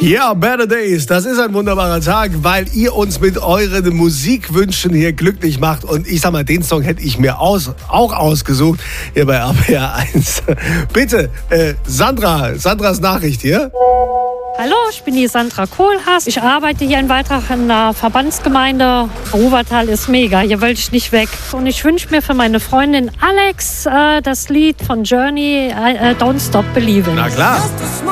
Ja, Better Days, das ist ein wunderbarer Tag, weil ihr uns mit euren Musikwünschen hier glücklich macht. Und ich sag mal, den Song hätte ich mir auch ausgesucht hier bei RPR 1. Bitte, Sandras Nachricht hier. Hallo, ich bin die Sandra Kohlhaas. Ich arbeite hier in Waldrach in der Verbandsgemeinde. Ruwertal ist mega, hier will ich nicht weg. Und ich wünsche mir für meine Freundin Alex das Lied von Journey, Don't Stop Believing. Na klar.